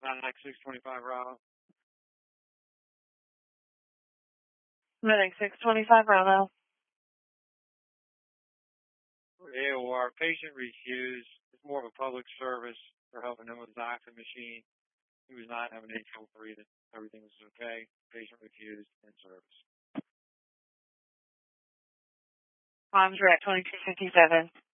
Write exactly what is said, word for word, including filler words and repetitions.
Medic six twenty-five Bravo. Medic six twenty-five Bravo. A O R, patient refused. It's more of a public service for helping him with his oxygen machine. He was not having any trouble breathing. Everything was okay. Patient refused in service. Arms are at twenty-two fifty-seven.